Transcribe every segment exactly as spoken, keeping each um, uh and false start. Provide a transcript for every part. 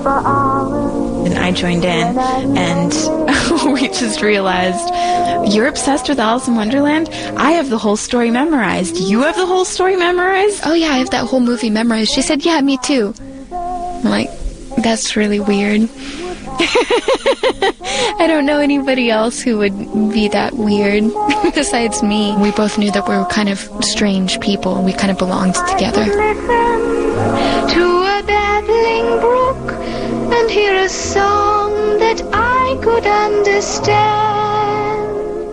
And I joined in, and we just realized, you're obsessed with Alice in Wonderland? I have the whole story memorized. You have the whole story memorized? Oh yeah, I have that whole movie memorized. She said, yeah, me too. I'm like, that's really weird. I don't know anybody else who would be that weird besides me. We both knew that we were kind of strange people, and we kind of belonged together. To a babbling brook and hear a song that I could understand.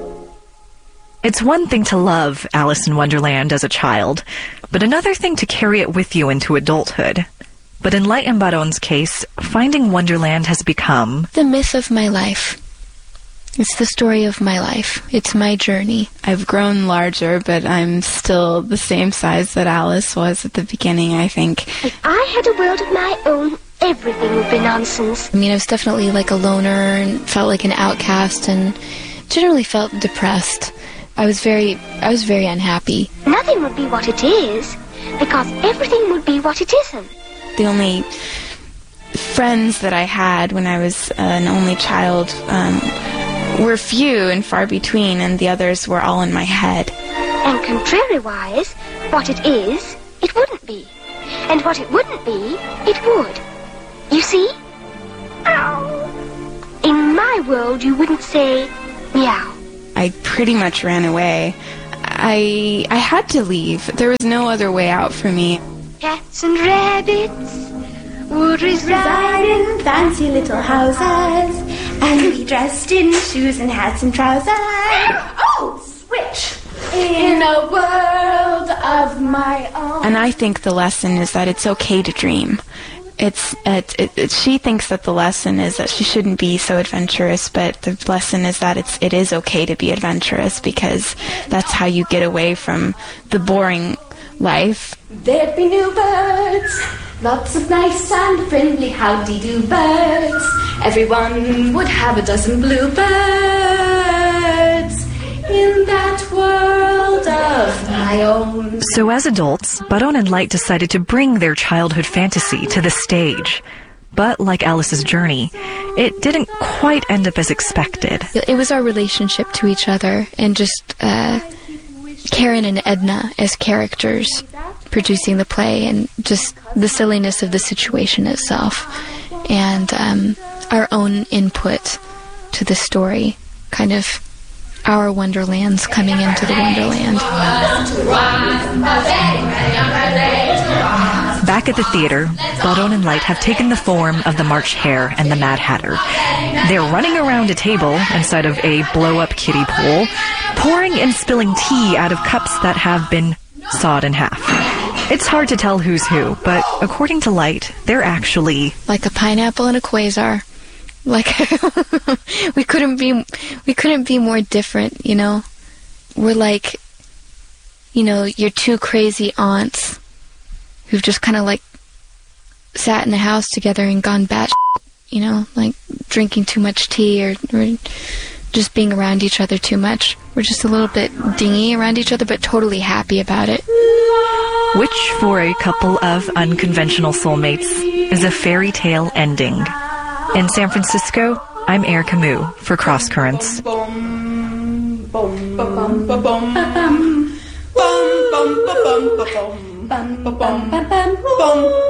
It's one thing to love Alice in Wonderland as a child, but another thing to carry it with you into adulthood. But in Light and Baron's case, finding Wonderland has become the myth of my life. It's the story of my life. It's my journey. I've grown larger, but I'm still the same size that Alice was at the beginning, I think. If I had a world of my own, everything would be nonsense. I mean, I was definitely like a loner and felt like an outcast and generally felt depressed. I was very, I was very unhappy. Nothing would be what it is, because everything would be what it isn't. The only friends that I had when I was an only child um, were few and far between, and the others were all in my head. And contrary-wise, what it is, it wouldn't be. And what it wouldn't be, it would. You see? Ow. In my world, you wouldn't say meow. I pretty much ran away. I I had to leave. There was no other way out for me. Cats and rabbits would reside in fancy little houses, and we dressed in shoes and hats and trousers. Oh, switch! In a world of my own. And I think the lesson is that it's okay to dream. It's it, it, it, she thinks that the lesson is that she shouldn't be so adventurous, but the lesson is that it's it is okay to be adventurous, because that's how you get away from the boring life. There'd be new birds, lots of nice and friendly howdy-do birds. Everyone would have a dozen bluebirds in that world of my own. So as adults, Baron and Light decided to bring their childhood fantasy to the stage. But like Alice's journey, it didn't quite end up as expected. It was our relationship to each other, and just uh, Karen and Edna as characters producing the play, and just the silliness of the situation itself, and um, our own input to the story, kind of our Wonderlands coming into the Wonderland. Back at the theater, Baron and Light have taken the form of the March Hare and the Mad Hatter. They're running around a table inside of a blow-up kiddie pool, pouring and spilling tea out of cups that have been sawed in half. It's hard to tell who's who, but according to Light, they're actually like a pineapple and a quasar. Like we couldn't be we couldn't be more different, you know. We're like, you know, your two crazy aunts who've just kind of like sat in the house together and gone batshit, you know, like drinking too much tea, or, or just being around each other too much. We're just a little bit dingy around each other, but totally happy about it. Which, for a couple of unconventional soulmates, is a fairy tale ending. In San Francisco, I'm Erica Moo for Cross Currents. Bum, bum, bum, bum, bum, bum, bum, bum, bum, bum, bum, bum, bum, bum, bum.